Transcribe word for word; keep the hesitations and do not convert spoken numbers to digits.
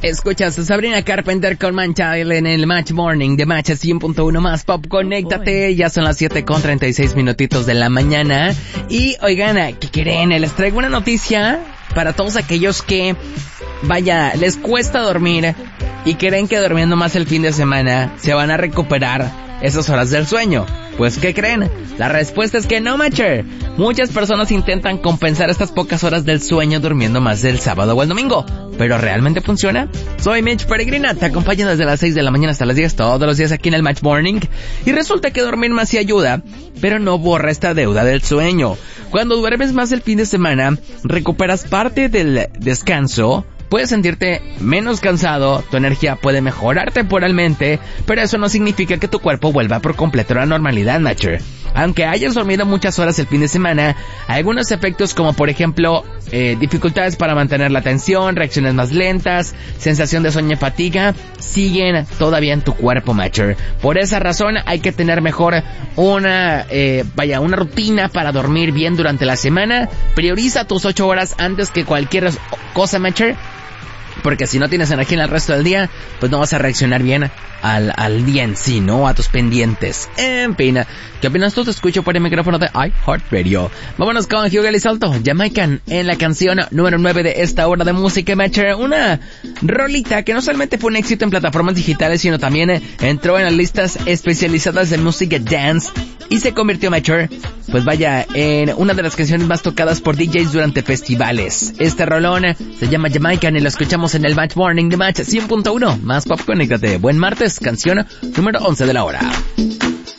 Escuchas a Sabrina Carpenter con Manchild en el Match Morning de Match cien punto uno más Pop. Conéctate, ya son las siete con treinta y seis minutitos de la mañana. Y oigan, ¿qué quieren? Les traigo una noticia para todos aquellos que, vaya, les cuesta dormir y creen que durmiendo más el fin de semana se van a recuperar esas horas del sueño. Pues, ¿qué creen? La respuesta es que no, Matcher. Muchas personas intentan compensar estas pocas horas del sueño durmiendo más el sábado o el domingo. ¿Pero realmente funciona? Soy Mitch Peregrina, te acompaño desde las seis de la mañana hasta las diez todos los días aquí en el Match Morning. Y resulta que dormir más sí ayuda, pero no borra esta deuda del sueño. Cuando duermes más el fin de semana, recuperas parte del descanso. Puedes sentirte menos cansado, tu energía puede mejorar temporalmente, pero eso no significa que tu cuerpo vuelva por completo a la normalidad, Matcher. Aunque hayas dormido muchas horas el fin de semana, algunos efectos como por ejemplo, eh, dificultades para mantener la atención, reacciones más lentas, sensación de sueño y fatiga, siguen todavía en tu cuerpo, Matcher. Por esa razón hay que tener mejor una, eh, vaya, una rutina para dormir bien durante la semana. Prioriza tus ocho horas antes que cualquier cosa, Matcher. Porque si no tienes energía en el resto del día, pues no vas a reaccionar bien al, al día en sí, ¿no? A tus pendientes. En fin, ¿qué opinas tú? Te escucho por el micrófono de iHeartRadio. Vámonos con Hugo Elizalde, Jamaican, en la canción número nueve de esta hora de música, Matcher. Una rolita que no solamente fue un éxito en plataformas digitales, sino también entró en las listas especializadas de música dance y se convirtió, Matcher, pues vaya, en una de las canciones más tocadas por D Js durante festivales. Este rolón se llama Jamaican y lo escuchamos en el Match Morning de Match cien punto uno más Pop. Conéctate. Buen martes, canción número once de la hora.